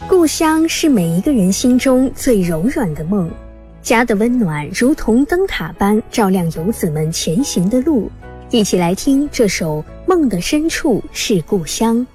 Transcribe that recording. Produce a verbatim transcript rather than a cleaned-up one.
故乡是每一个人心中最柔软的梦，家的温暖如同灯塔般照亮游子们前行的路。一起来听这首《梦的深处是故乡》。